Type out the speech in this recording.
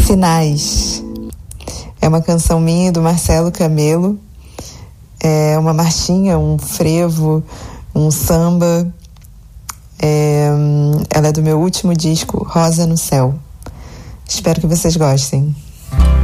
Sinais. É uma canção minha do Marcelo Camelo. É uma marchinha, um frevo, um samba. Ela é do meu último disco, Rosa no Céu. Espero que vocês gostem.